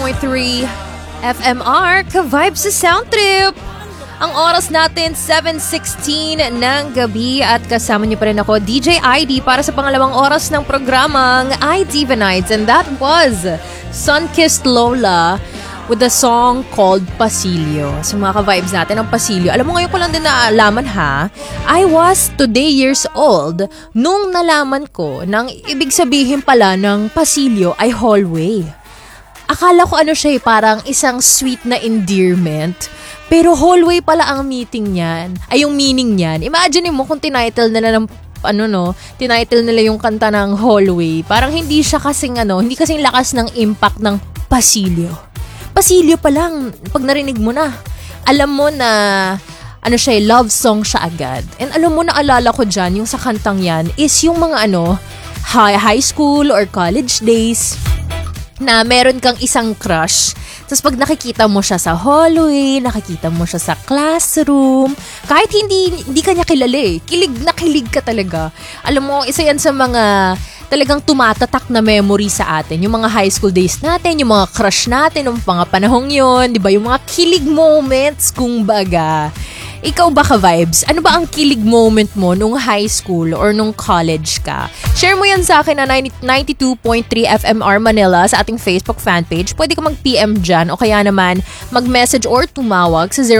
92.3 FMR, ka-vibes sa Sound Trip. Ang oras natin, 7:16 ng gabi at kasama niyo pa rin ako, DJ ID, para sa pangalawang oras ng programang iDiva Nights. And that was Sunkissed Lola with the song called Pasilyo. So mga ka-vibes natin, ang Pasilyo. Alam mo, ngayon ko lang din naalaman ha, I was today years old nung nalaman ko nang ibig sabihin pala ng Pasilyo ay hallway. Akala ko ano siya parang isang sweet na endearment. Pero hallway pala ang meaning niyan. Imagine mo kung tinitle nila ng tinitle nila yung kanta ng hallway. Parang hindi kasing lakas ng impact ng Pasilyo. Pasilyo pa lang, pag narinig mo na, alam mo na love song siya agad. And alam mo, naalala ko dyan, yung sa kantang yan, is yung mga high school or college days, na meron kang isang crush. Tapos pag nakikita mo siya sa hallway, nakikita mo siya sa classroom, kahit hindi ka niya kilala kilig na kilig ka talaga. Alam mo, isa yan sa mga talagang tumatatak na memory sa atin. Yung mga high school days natin, yung mga crush natin, yung mga panahong yun, di ba? Yung mga kilig moments, kumbaga. Ikaw ba ka-vibes? Ano ba ang kilig moment mo nung high school or nung college ka? Share mo yan sa akin na 92.3 FMR Manila sa ating Facebook fanpage. Pwede ka mag-PM dyan o kaya naman mag-message or tumawag sa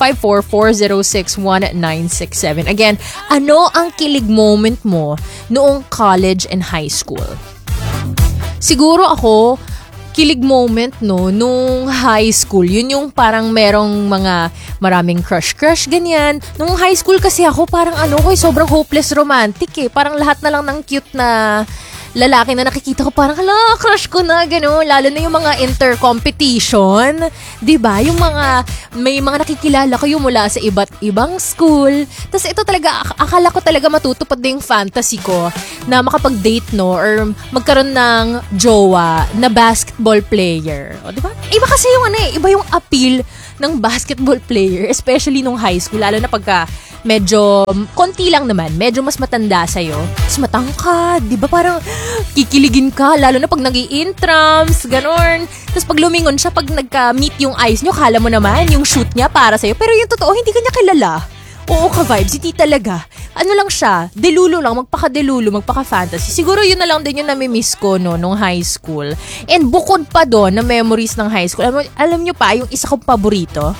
0954-406-1967. Again, ano ang kilig moment mo noong college and high school? Siguro ako, kilig moment nung high school. Yun yung parang merong maraming crush ganyan. Nung high school kasi ako parang sobrang hopeless romantic Parang lahat na lang ng cute na lalaki na nakikita ko parang crush ko na gano'n. Lalo na yung mga inter-competition. Diba? Yung may mga nakikilala ko yung mula sa iba't ibang school. Tapos ito talaga, akala ko talaga matutupad na yung fantasy ko na makapag-date or magkaroon ng jowa na basketball player. O diba? Iba kasi yung iba yung appeal ng basketball player, especially nung high school. Lalo na pagka medyo konti lang naman, medyo mas matanda sa'yo. Mas matangkad, di ba? Parang kikiligin ka, lalo na pag nag-i-intrams, ganon. Tapos pag lumingon siya, pag nagka-meet yung eyes nyo, kala mo naman yung shoot niya para sa'yo. Pero yung totoo, hindi ka niya kilala. Oo ka-vibes, hindi talaga. Ano lang siya, delulu lang, magpaka-delulu, magpaka-fantasy. Siguro yun na lang din yung nami-miss ko nung high school. And bukod pa doon na memories ng high school, alam nyo pa, yung isa kong paborito,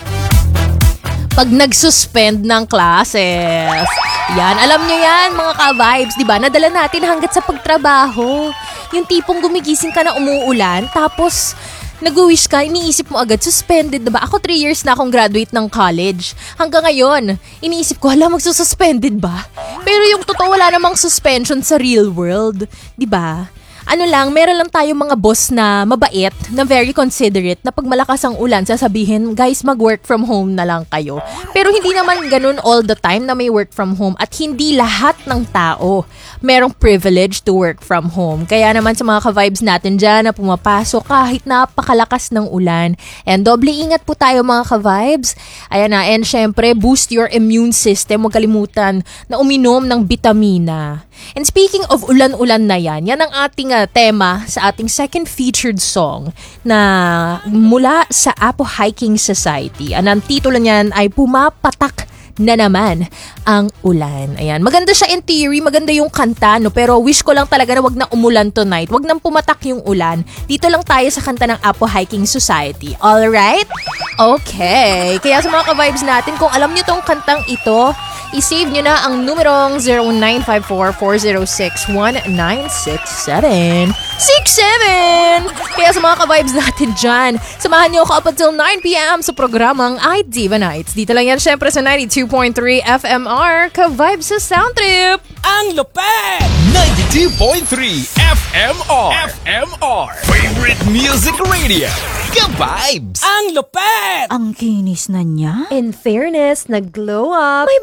pag nag-suspend ng classes. Yan, alam nyo yan, mga ka-vibes, diba? Nadala natin hanggat sa pagtrabaho. Yung tipong gumigising ka na umuulan, tapos nag-wish ka, iniisip mo agad, suspended, diba? Ako 3 years na akong graduate ng college. Hanggang ngayon, iniisip ko, magsususpended ba? Pero yung totoo, wala namang suspension sa real world, diba? Meron lang tayong mga boss na mabait, na very considerate, na pag malakas ang ulan, sasabihin, guys, mag-work from home na lang kayo. Pero hindi naman ganun all the time na may work from home at hindi lahat ng tao merong privilege to work from home. Kaya naman sa mga ka-vibes natin dyan na pumapasok kahit napakalakas ng ulan. And doble ingat po tayo mga ka-vibes. Ayan na, and syempre, boost your immune system. Huwag kalimutan na uminom ng bitamina. And speaking of ulan-ulan na yan ang ating tema sa ating second featured song na mula sa Apo Hiking Society. Ang titulo niyan ay Pumapatak na naman ang ulan. Ayan, maganda siya in theory, maganda yung kanta, pero wish ko lang talaga na wag na umulan tonight. Wag nang pumatak yung ulan. Dito lang tayo sa kanta ng Apo Hiking Society. Alright? Okay. Kaya sa mga ka-vibes natin, kung alam nyo tong kantang ito, i-save nyo na ang numerong 0954-406-1967. 67! Kaya sa mga ka-vibes natin dyan, samahan nyo ako up until 9 p.m. sa programang iDiva Nights. Dito lang yan syempre sa 92.3 FMR, ka-vibes sa Sound Trip. Ang lupet! 92.3 FMR. FMR. Favorite Music Radio. Ka-vibes! Ang lupet! Ang kinis na niya. In fairness, nag-glow up. May